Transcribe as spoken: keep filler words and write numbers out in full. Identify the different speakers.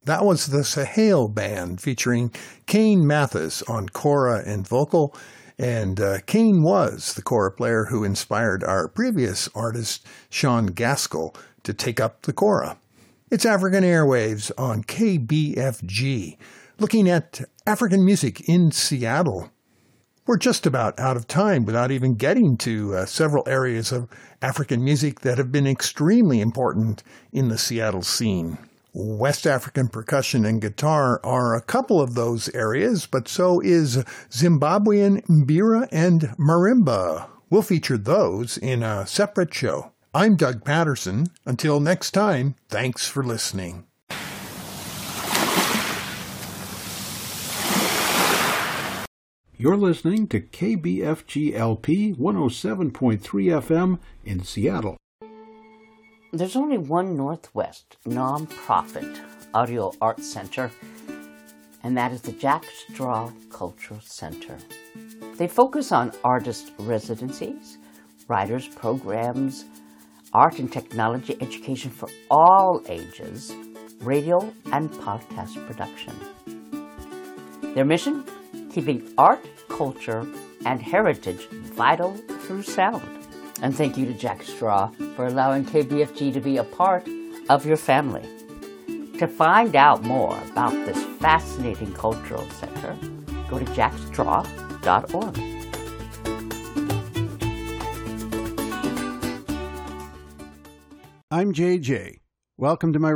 Speaker 1: That was the Sahel Band featuring Kane Mathis on kora and vocal. And uh, Kane was the kora player who inspired our previous artist, Sean Gaskell, to take up the kora. It's African Airwaves on K B F G, looking at African music in Seattle. We're just about out of time without even getting to uh, several areas of African music that have been extremely important in the Seattle scene. West African percussion and guitar are a couple of those areas, but so is Zimbabwean mbira and marimba. We'll feature those in a separate show. I'm Doug Patterson. Until next time, thanks for listening.
Speaker 2: You're listening to K B F G L P one oh seven point three F M in Seattle.
Speaker 3: There's only one Northwest nonprofit audio arts center, and that is the Jack Straw Cultural Center. They focus on artist residencies, writers programs, art and technology education for all ages, radio and podcast production. Their mission? Keeping art, culture, and heritage vital through sound. And thank you to Jack Straw for allowing K B F G to be a part of your family. To find out more about this fascinating cultural center, go to jack straw dot org.
Speaker 2: I'm J J. Welcome to my